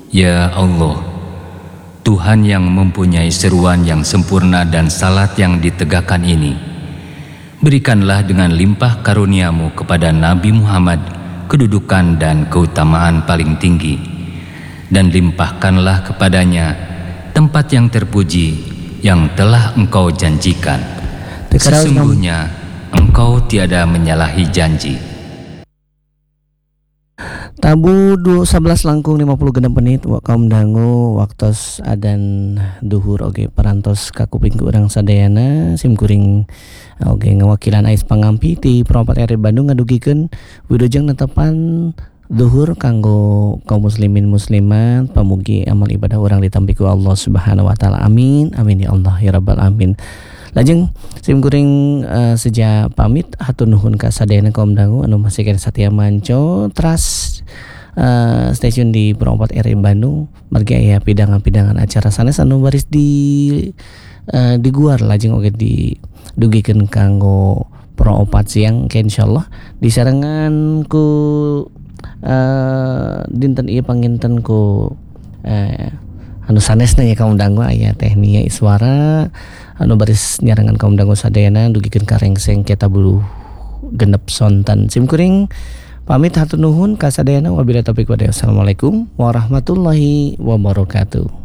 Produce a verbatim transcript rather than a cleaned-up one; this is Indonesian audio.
Ya Allah, Tuhan yang mempunyai seruan yang sempurna dan salat yang ditegakkan ini, berikanlah dengan limpah karuniamu kepada Nabi Muhammad kedudukan dan keutamaan paling tinggi, dan limpahkanlah kepadanya tempat yang terpuji yang telah Engkau janjikan. Sesungguhnya Engkau tiada menyalahi janji. Tabu dua sebelas langkung lima puluh genep menit wa kaum dangu waktos adan duhur oge parantos kakuping ku urang sadayana sim kuring oge ngawakilan ais pangampi ti Perompat R I Bandung ngadugikeun wilujeng netepan duhur kanggo kaum muslimin muslimat pamugi amal ibadah urang ditampi ku Allah Subhanahu wa taala. Amin amin ya Allah ya rabbal alamin. Lajeng sim kuring uh, seja pamit hatur nuhun ka sadayana kaum dangu anu masih kena satia manco tras uh, stasiun di Perompat R I Bandung margi aya pidangan-pidangan acara sanes anu baris di uh, diguar lajeng oge di dugikeun kanggo Perompat siang ke insyaallah disarengan ku uh, dinten ieu panginten ku uh, anu sanesna ya kaum dangu aya teh Nia Iswara anu baris nyarangan kaum dangu sadayana dugikeun ka rengseng kita bulu genep sontan sim kuring pamit hatur nuhun ka sadayana wabillahi taufiq walhidayah. Assalamualaikum warahmatullahi wabarakatuh.